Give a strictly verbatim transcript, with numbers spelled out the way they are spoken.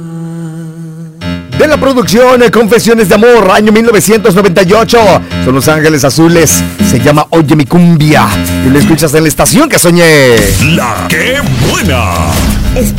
De la producción eh, Confesiones de Amor, año mil novecientos noventa y ocho. Son Los Ángeles Azules. Se llama Oye mi cumbia. Y lo escuchas en la estación que soñé. La que buena. Está